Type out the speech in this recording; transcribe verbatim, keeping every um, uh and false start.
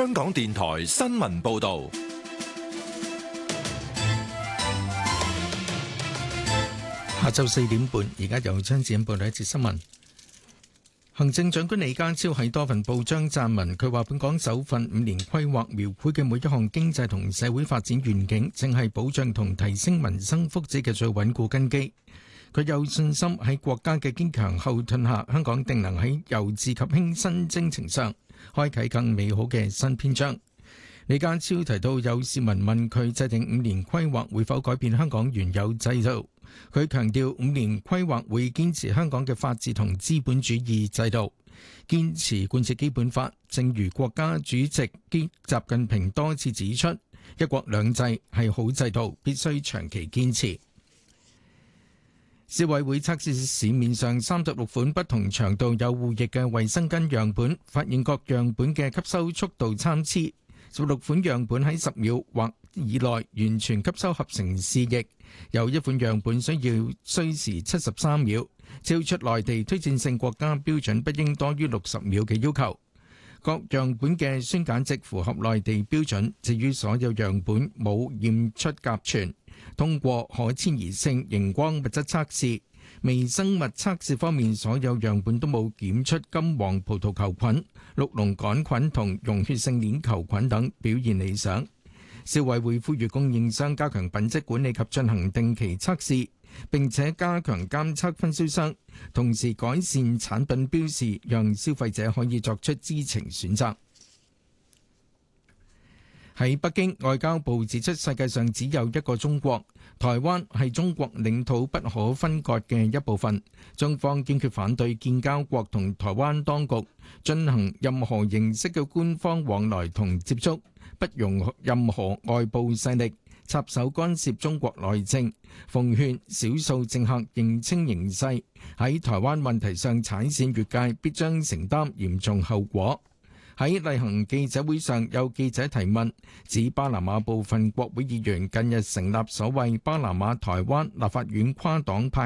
香港電台新聞報道。 下晝四點半，而家由張子欣報道一節新聞。行政長官李家超喺多份報章撰文，佢話本港首份五年規劃描繪嘅每一項經濟同社會發展願景，正係保障同提升民生福祉嘅最穩固根基。佢有信心喺國家嘅堅強後盾下，香港定能喺由治及興新征程上開啟更美好嘅新篇章。李家超提到，有市民問佢制定五年規劃會否改變香港原有制度，佢強調五年規劃會堅持香港嘅法治同資本主義制度，堅持貫徹基本法。正如國家主席習近平多次指出，一國兩制係好制度，必須長期堅持。消委會測試市面上三十六款不同長度有護液嘅衛生巾樣本，發現各樣本嘅吸收速度參差。十六款樣本喺十秒或以內完全吸收合成試液，有一款樣本需要需時七十三秒，超出內地推薦性國家標準不應多於六十秒嘅要求。各樣本嘅酸鹼值符合內地標準，至於所有樣本冇驗出甲醛。通過可遷移性熒光物質測試，微生物測試方面，所有樣本都冇檢出金黃葡萄球菌、綠龍桿菌同溶血性鏈球菌等，表現理想。消委會呼籲供應商加強品質管理及進行定期測試，並且加強監測分銷商，同時改善產品標示，讓消費者可以作出知情選擇。喺北京，外交部指出，世界上只有一個中國，台灣係中國領土不可分割嘅一部分。中方堅決反對建交國同台灣當局進行任何形式嘅官方往來同接觸，不容任何外部勢力插手干涉中國內政。奉勸少數政客認清形勢，喺台灣問題上踩線越界，必將承擔嚴重後果。喺例行記者會上，有記者提問，指巴拿馬部分國會議員近日成立所謂巴拿馬台灣立法院跨黨派